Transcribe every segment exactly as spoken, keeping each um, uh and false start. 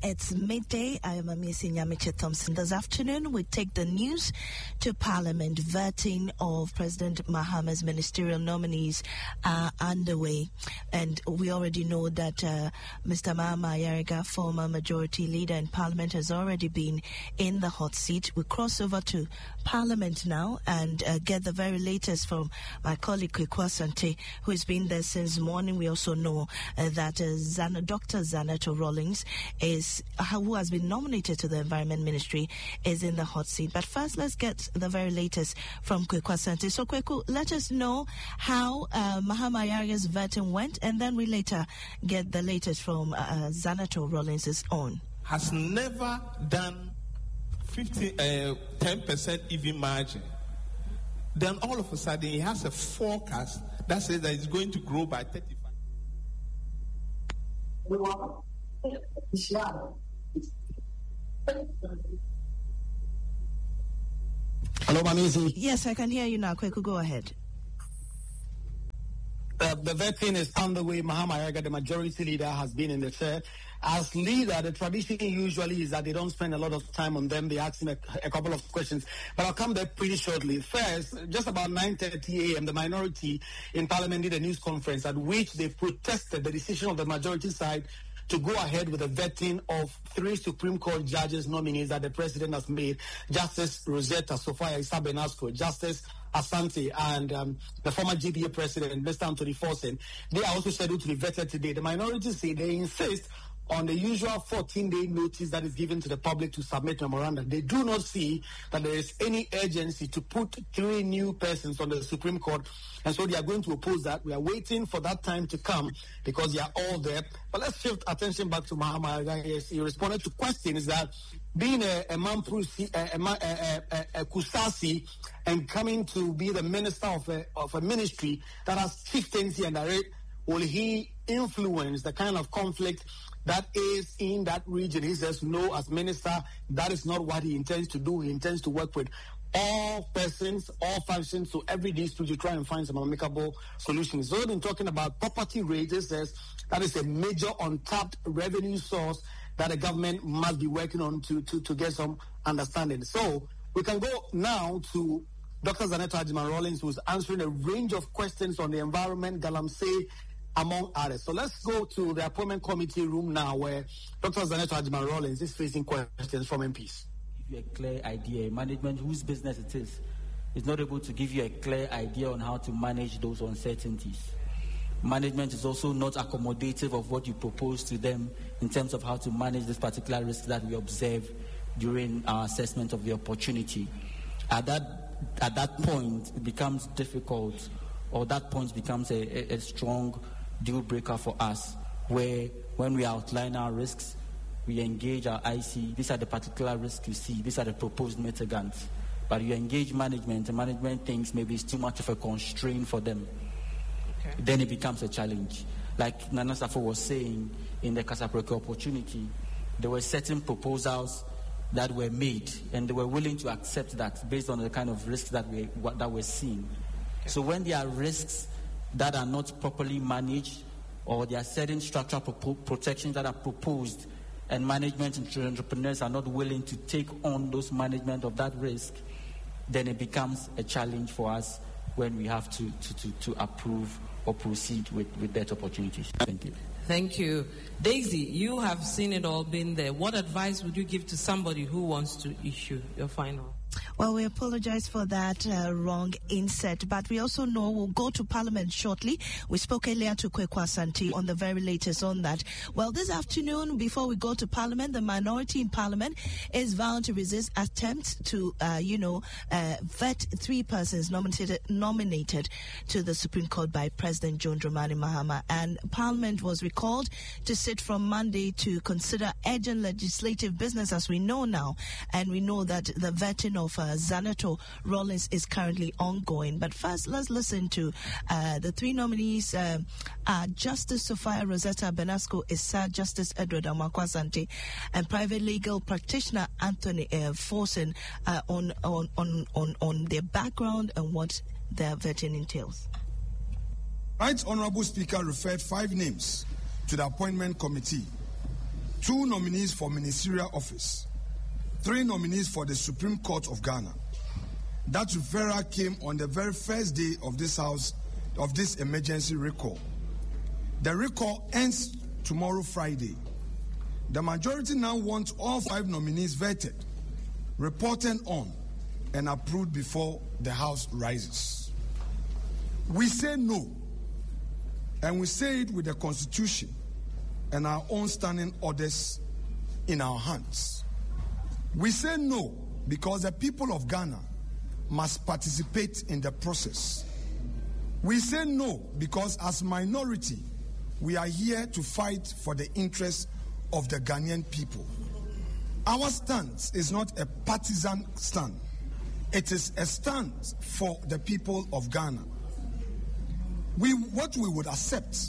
It's midday. I am Amisi Nyamiche Thompson. This afternoon, we take the news to Parliament. Vetting of President Mahama's ministerial nominees are underway. And we already know that uh, Mister Mahama Ayariga, former majority leader in Parliament, has already been in the hot seat. We cross over to Parliament now and uh, get the very latest from my colleague Kweku Asante, who has been there since morning. We also know uh, that uh, Zana, Doctor Zaneto Rawlings is who has been nominated to the Environment Ministry, is in the hot seat. But first, let's get the very latest from Kweku Asante. So, Kweku, let us know how uh, Mahama Ayariga's vetting went, and then we later get the latest from uh, Zaneto Rawlings' own. Has never done fifty, uh, ten percent even margin. Then all of a sudden, he has a forecast that says that it's going to grow by thirty-five. Hello, Mamisi. Yes, I can hear you now. Kweku, go ahead. Uh, the vetting is underway. Mahama Ayariga, the majority leader, has been in the chair. As leader, the tradition usually is that they don't spend a lot of time on them. They ask him a, a couple of questions. But I'll come there pretty shortly. First, just about nine thirty a.m., the minority in Parliament did a news conference at which they protested the decision of the majority side to go ahead with the vetting of three Supreme Court judges nominees that the president has made: Justice Rosetta Sophia-Issa Benasco, Justice Asante, and um, the former G B A president, Mister Anthony Forsen. They are also scheduled to be vetted today. The minority say they insist on the usual fourteen-day notice that is given to the public to submit memoranda. They do not see that there is any urgency to put three new persons on the Supreme Court, and so they are going to oppose that. We are waiting for that time to come because they are all there. But let's shift attention back to Mahama Ayariga. He responded to questions that being a, a Mamprusi, a, a, a, a, a Kusasi, and coming to be the minister of a, of a ministry that has chieftaincy under it, will he influence the kind of conflict that is in that region? He says no, as minister, that is not what he intends to do. He intends to work with all persons, all functions, so every dispute to try and find some amicable solutions. So we've been talking about property rates. He says that is a major untapped revenue source that the government must be working on to, to, to get some understanding. So we can go now to Doctor Zaneto Rawlings, who's answering a range of questions on the environment, Galamsey, among others. So let's go to the appointment committee room now, where Doctor Zaneto Rawlings is facing questions from M Ps. Give you a clear idea. Management, whose business it is, is not able to give you a clear idea on how to manage those uncertainties. Management is also not accommodative of what you propose to them in terms of how to manage this particular risk that we observe during our assessment of the opportunity. At that, at that point, it becomes difficult, or that point becomes a, a, a strong deal breaker for us, where when we outline our risks, we engage our I C. These are the particular risks you see. These are the proposed mitigants. But you engage management, and management thinks maybe it's too much of a constraint for them. Okay. Then it becomes a challenge. Like Nana Safo was saying in the Kasaproko opportunity, there were certain proposals that were made, and they were willing to accept that based on the kind of risks that we that we're seeing. Okay. So when there are risks that are not properly managed, or there are certain structural pro- protections that are proposed, and management and entrepreneurs are not willing to take on those management of that risk, then it becomes a challenge for us when we have to, to, to, to approve or proceed with, with that opportunities. Thank you. Thank you. Daisy, you have seen it all, been there. What advice would you give to somebody who wants to issue your final? Well, we apologize for that uh, wrong inset, but we also know we'll go to Parliament shortly. We spoke earlier to Kweku Asante on the very latest on that. Well, this afternoon, before we go to Parliament, the minority in Parliament is vowing to resist attempts to, uh, you know, uh, vet three persons nominated nominated to the Supreme Court by President John Dramani Mahama. And Parliament was recalled to sit from Monday to consider urgent legislative business, as we know now. And we know that the vetting of uh, Zaneto Rawlings is currently ongoing. But first, let's listen to uh, the three nominees. Uh, uh, Justice Sophia Rosetta Benasco Issa, Justice Edward Amakwa Asante, and private legal practitioner Anthony uh, Forsen uh, on, on, on, on, on their background and what their vetting entails. Right Honorable Speaker referred five names to the appointment committee. two nominees for ministerial office, three nominees for the Supreme Court of Ghana. That referral came on the very first day of this House, of this emergency recall. The recall ends tomorrow, Friday. The majority now wants all five nominees vetted, reported on, and approved before the House rises. We say no, and we say it with the Constitution and our own standing orders in our hands. We say no because the people of Ghana must participate in the process. We say no because as minority, we are here to fight for the interests of the Ghanaian people. Our stance is not a partisan stand. It is a stance for the people of Ghana. We, what we would accept,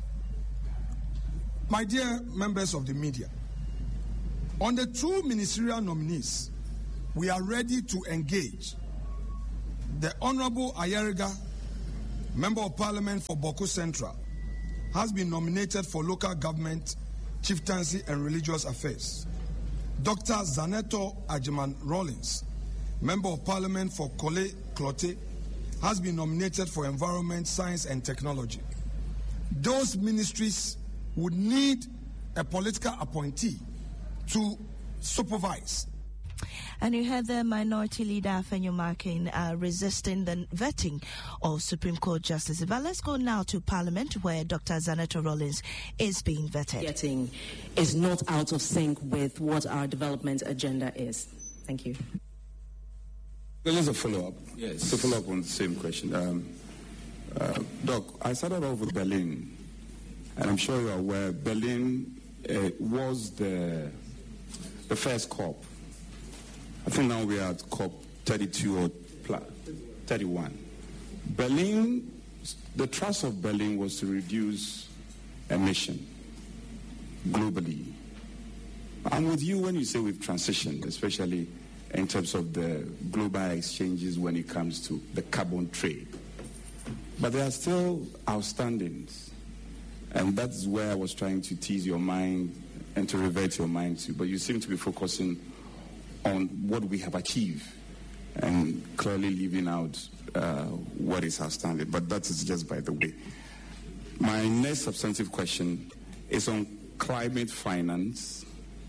my dear members of the media, on the two ministerial nominees, we are ready to engage. The Honorable Ayariga, Member of Parliament for Bawku Central, has been nominated for local government, chieftaincy and religious affairs. Doctor Zaneto Ajiman Rawlings, Member of Parliament for Kole Klote, has been nominated for environment, science and technology. Those ministries would need a political appointee to supervise. And you heard the Minority Leader Afenyo Markin uh, resisting the vetting of Supreme Court justices. But let's go now to Parliament, where Doctor Zaneto Rawlings is being vetted. Getting is not out of sync with what our development agenda is. Thank you. There is a follow-up. Yes. To follow up on the same question. Um, uh, Doc, I started off with Berlin, and I'm sure you're aware Berlin uh, was the the first COP. I think now we are at COP thirty-two or thirty-one. Berlin, the thrust of Berlin was to reduce emission globally. I'm with you when you say we've transitioned, especially in terms of the global exchanges when it comes to the carbon trade. But there are still outstandings. And that's where I was trying to tease your mind and to revert your mind to. But you seem to be focusing on what we have achieved and clearly leaving out uh, what is outstanding. But that is just by the way. My next substantive question is on climate finance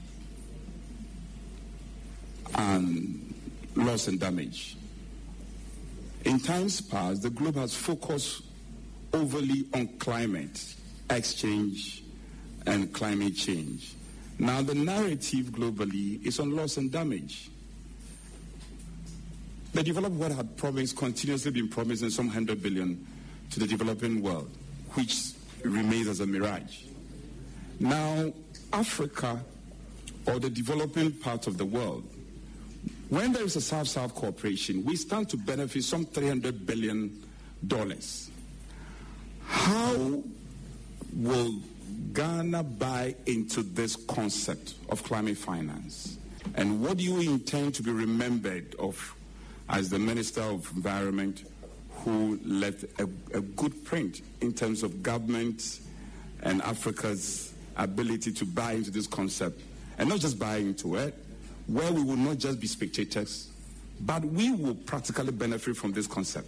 and loss and damage. In times past, the globe has focused overly on climate exchange and climate change. Now the narrative globally is on loss and damage. The developed world had promised, continuously been promising some hundred billion to the developing world, which remains as a mirage. Now Africa, or the developing part of the world, when there is a South-South cooperation, we stand to benefit some three hundred billion dollars. How will Ghana buy into this concept of climate finance? And what do you intend to be remembered of as the Minister of Environment who left a, a good print in terms of government and Africa's ability to buy into this concept, and not just buy into it, where we will not just be spectators, but we will practically benefit from this concept?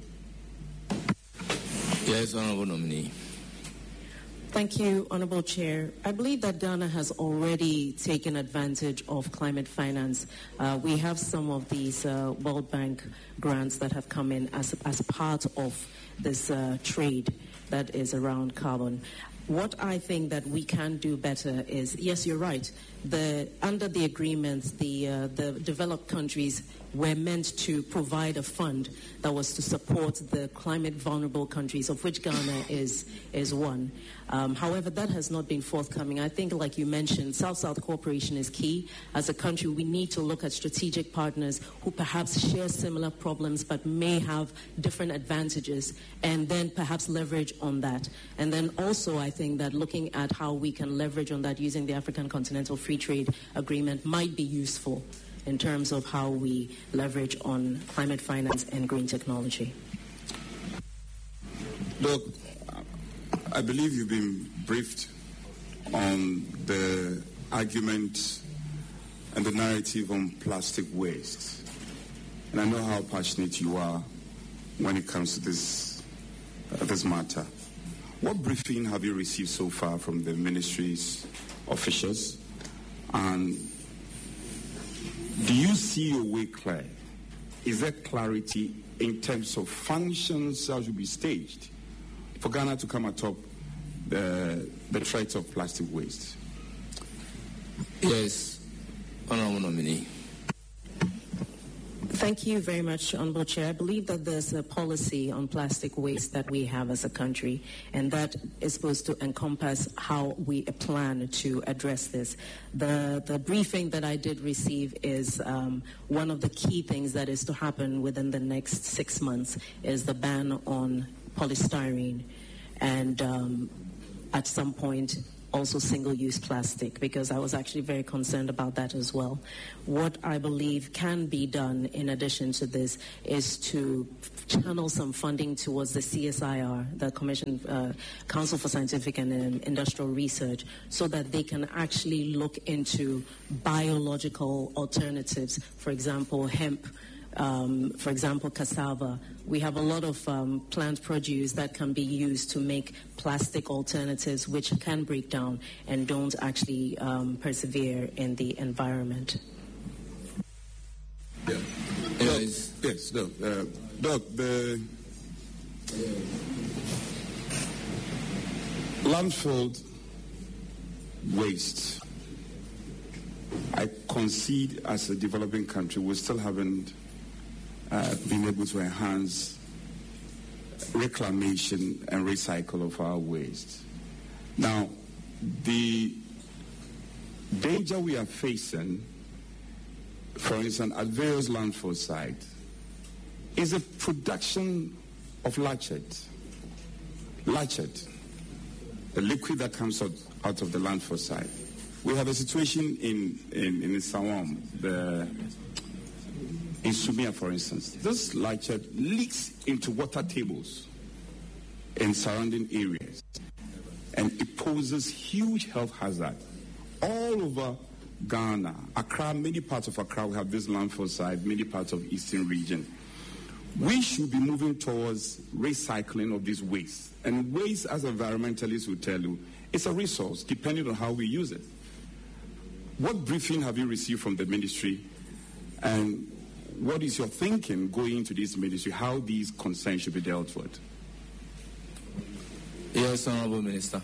Yes, Honorable Nominee. Thank you, Honorable Chair. I believe that Ghana has already taken advantage of climate finance. Uh, we have some of these uh, World Bank grants that have come in as, as part of this uh, trade that is around carbon. What I think that we can do better is, yes, you're right, the, under the agreement, the, uh, the developed countries were meant to provide a fund that was to support the climate vulnerable countries, of which Ghana is, is one. Um, however, that has not been forthcoming. I think, like you mentioned, South-South cooperation is key. As a country, we need to look at strategic partners who perhaps share similar problems but may have different advantages, and then perhaps leverage on that. And then also, I think that looking at how we can leverage on that using the African Continental Free Trade Agreement might be useful in terms of how we leverage on climate finance and green technology. Look, I believe you've been briefed on the argument and the narrative on plastic waste. And I know how passionate you are when it comes to this, uh, this matter. What briefing have you received so far from the ministry's officials? And do you see your way clear? Is there clarity in terms of functions that should be staged for Ghana to come atop the, the threat of plastic waste? Yes, Honorable Nominee. Thank you very much, Honorable Chair. I believe that there's a policy on plastic waste that we have as a country, and that is supposed to encompass how we plan to address this. The, the briefing that I did receive is um, one of the key things that is to happen within the next six months is the ban on polystyrene, and um, at some point also single-use plastic, because I was actually very concerned about that as well. What I believe can be done in addition to this is to channel some funding towards the C S I R, the Commission, uh, Council for Scientific and um, Industrial Research, so that they can actually look into biological alternatives, for example, hemp, Um, for example, cassava. We have a lot of um, plant produce that can be used to make plastic alternatives which can break down and don't actually um, persevere in the environment. Yeah. Yes, yes, Doc. Uh, Doc, the landfill waste, I concede as a developing country, we still haven't Uh, being able to enhance reclamation and recycle of our waste. Now, the danger we are facing, for instance, at various landfill sites, is the production of latchet. Latchet, the liquid that comes out, out of the landfill site. We have a situation in, in, in Sawam, the in Sumia, for instance. This latchet leaks into water tables in surrounding areas, and it poses huge health hazard all over Ghana. Accra, many parts of Accra, we have this landfill site, many parts of eastern region. We should be moving towards recycling of this waste. And waste, as environmentalists will tell you, it's a resource depending on how we use it. What briefing have you received from the ministry, and what is your thinking going into this ministry, how these concerns should be dealt with? Yes, Honorable Minister.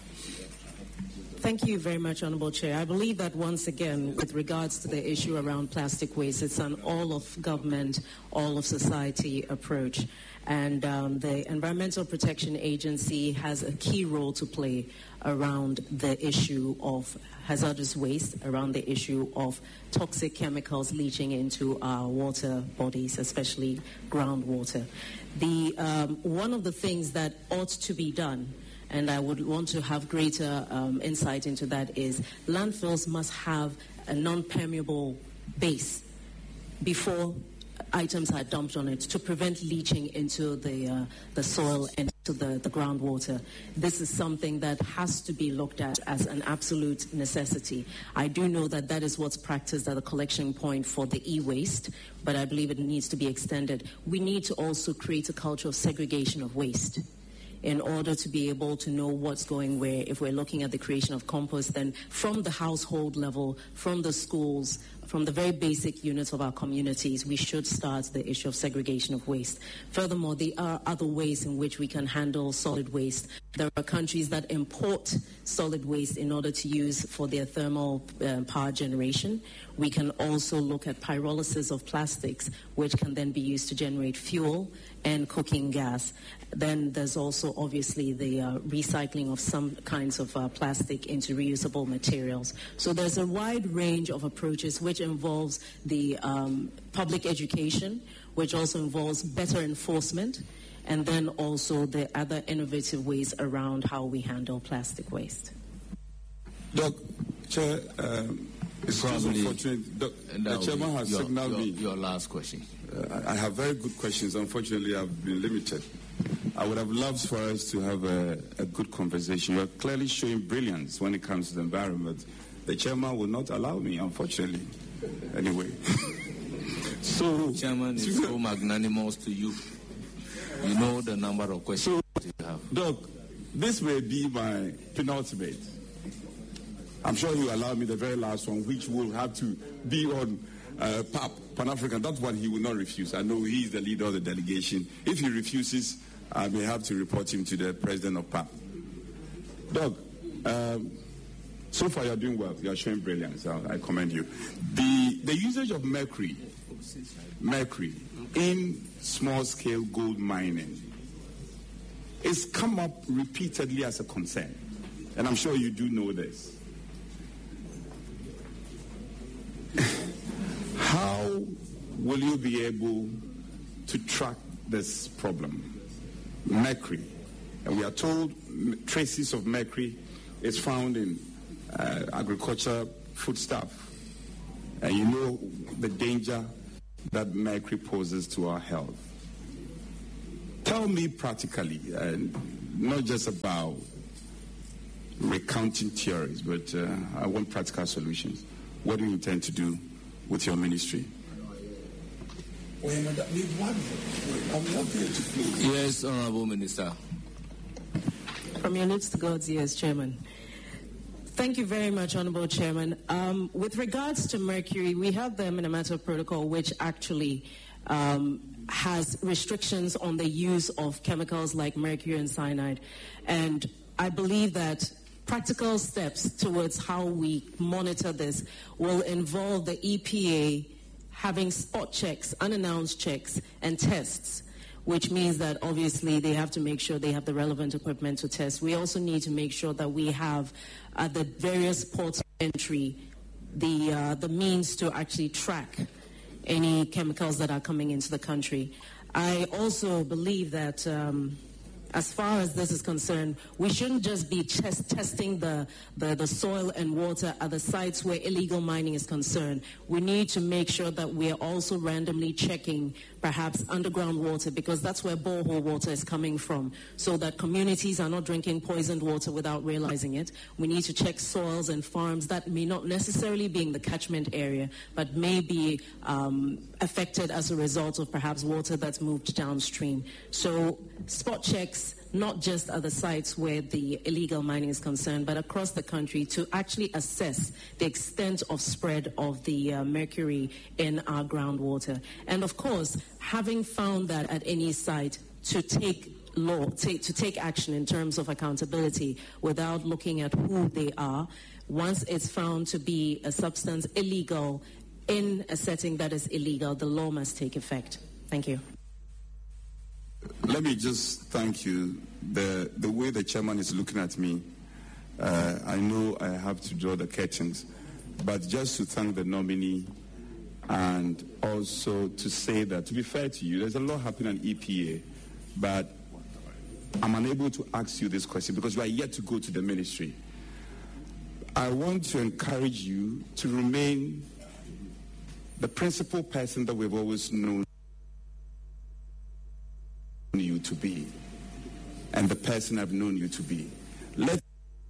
Thank you very much, Honorable Chair. I believe that once again, with regards to the issue around plastic waste, it's an all-of-government, all-of-society approach. And um, the Environmental Protection Agency has a key role to play around the issue of hazardous waste, around the issue of toxic chemicals leaching into our water bodies, especially groundwater. The, um, one of the things that ought to be done, and I would want to have greater um, insight into that, is landfills must have a non-permeable base before items are dumped on it to prevent leaching into the uh, the soil and to the, the groundwater. This is something that has to be looked at as an absolute necessity. I do know that that is what's practiced at the collection point for the e-waste, but I believe it needs to be extended. We need to also create a culture of segregation of waste in order to be able to know what's going where. If we're looking at the creation of compost, then from the household level, from the schools, from the very basic units of our communities, we should start the issue of segregation of waste. Furthermore, there are other ways in which we can handle solid waste. There are countries that import solid waste in order to use for their thermal uh, power generation. We can also look at pyrolysis of plastics, which can then be used to generate fuel and cooking gas. Then there's also obviously the uh, recycling of some kinds of uh, plastic into reusable materials. So there's a wide range of approaches which involves the um, public education, which also involves better enforcement, and then also the other innovative ways around how we handle plastic waste. Doc, Chair, um, it's Probably, unfortunate. Doc, the chairman has your, signaled your, me. Your last question. Uh, I have very good questions. Unfortunately, I've been limited. I would have loved for us to have a, a good conversation. You're clearly showing brilliance when it comes to the environment, the chairman will not allow me, unfortunately. Anyway. So, Chairman is so magnanimous to you. You know the number of questions so, you have. Doc, this may be my penultimate. I'm sure you allow me the very last one, which will have to be on uh, P A P, Pan-African. That one he will not refuse. I know he is the leader of the delegation. If he refuses, I may have to report him to the president of P A P. Doc, um, so far you're doing well. You're showing brilliance. I, I commend you. The, the usage of mercury, mercury in small-scale gold mining is come up repeatedly as a concern. And I'm sure you do know this. How will you be able to track this problem? Mercury. And we are told traces of mercury is found in uh, agriculture foodstuff. And you know the danger that mercury poses to our health. Tell me practically, and not just about recounting theories, but uh, I want practical solutions. What do you intend to do with your ministry? Yes, Honorable Minister. From your lips to God's ears, Chairman. Thank you very much, Honorable Chairman. Um, with regards to mercury, we have the Minamata Protocol, which actually um, has restrictions on the use of chemicals like mercury and cyanide. And I believe that practical steps towards how we monitor this will involve the E P A having spot checks, unannounced checks, and tests, which means that obviously they have to make sure they have the relevant equipment to test. We also need to make sure that we have at the various ports of entry the uh, the means to actually track any chemicals that are coming into the country. I also believe that um, as far as this is concerned, we shouldn't just be test testing the, the, the soil and water at the sites where illegal mining is concerned. We need to make sure that we are also randomly checking perhaps underground water, because that's where borehole water is coming from, so that communities are not drinking poisoned water without realizing it. We need to check soils and farms that may not necessarily be in the catchment area, but may be um, affected as a result of perhaps water that's moved downstream. So spot checks, not just at the sites where the illegal mining is concerned, but across the country to actually assess the extent of spread of the uh, mercury in our groundwater. And of course, having found that at any site, to take law, take, to take action in terms of accountability without looking at who they are. Once it's found to be a substance illegal in a setting that is illegal, the law must take effect. Thank you. Let me just thank you. The the way the chairman is looking at me, uh, I know I have to draw the curtains, but just to thank the nominee and also to say that, to be fair to you, there's a lot happening on E P A, but I'm unable to ask you this question because you are yet to go to the ministry. I want to encourage you to remain the principal person that we've always known you to be, and the person I've known you to be. Let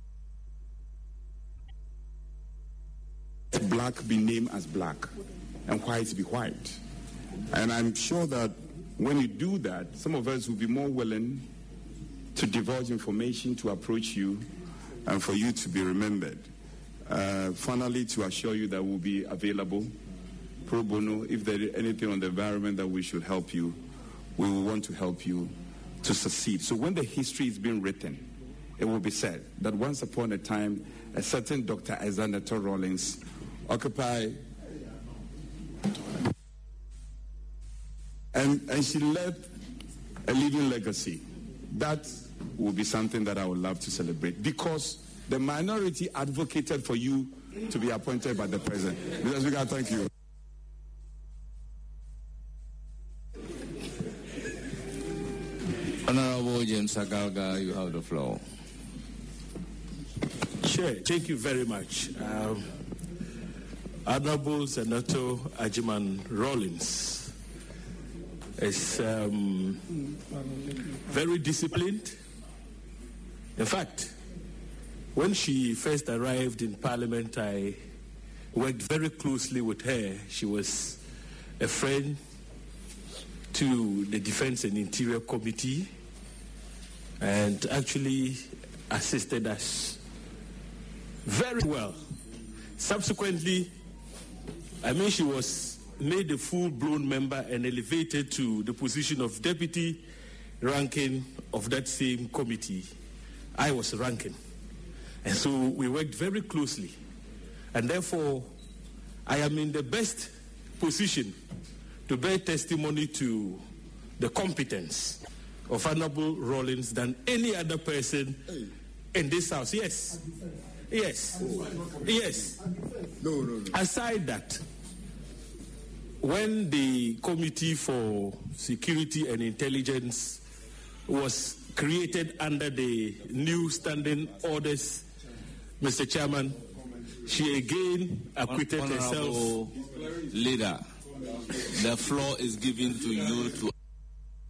black be named as black and white be white. And I'm sure that when you do that, some of us will be more willing to divulge information, to approach you, and for you to be remembered. Uh, finally, to assure you that we'll be available pro bono. If there is anything on the environment that we should help you, we will want to help you to succeed. So when the history is being written, it will be said that once upon a time, a certain Doctor Isaac Rawlings occupied, and, and she left a living legacy. That will be something that I would love to celebrate, because the minority advocated for you to be appointed by the president. Mister Speaker, thank you. Honorable James Agalga, you have the floor. Chair, thank you very much. Um, Honorable Senator Ajiman Rawlings is um, very disciplined. In fact, When she first arrived in Parliament, I worked very closely with her. She was a friend to the Defense and Interior Committee and actually assisted us very well. Subsequently, I mean, she was made a full-blown member and elevated to the position of deputy ranking of that same committee. I was ranking. And so we worked very closely. And therefore, I am in the best position to bear testimony to the competence of Honorable Rawlings than any other person in this house. Yes. Yes. Yes. No, no, no. Aside that, when the Committee for Security and Intelligence was created under the new standing orders, Mister Chairman, she again acquitted Honorable herself. Leader, the floor is given to you to